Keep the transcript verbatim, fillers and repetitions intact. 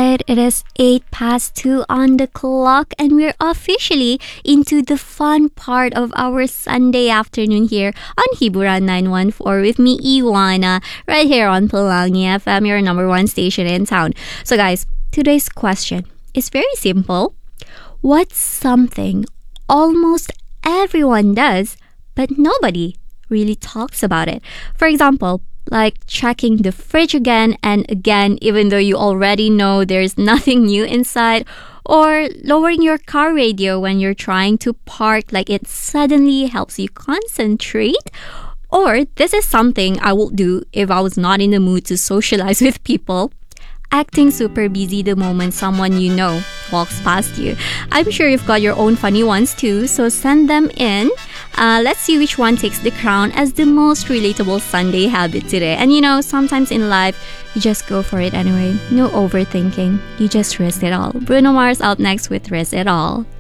right, it is eight past two on the clock, and we're officially into the fun part of our Sunday afternoon here on Hiburan nine one four with me, Iwana, right here on Pelangi F M, your number one station in town. So guys, today's question is very simple. What's something almost everyone does, but nobody really talks about it? For example, like checking the fridge again and again, even though you already know there's nothing new inside, or lowering your car radio when you're trying to park, like it suddenly helps you concentrate. Or this is something I would do if I was not in the mood to socialize with people: acting super busy the moment someone you know walks past you. I'm sure you've got your own funny ones too, so send them in. Uh, let's see which one takes the crown as the most relatable Sunday habit today. And you know, sometimes in life, you just go for it anyway. No overthinking. You just risk it all. Bruno Mars out next with Risk It All.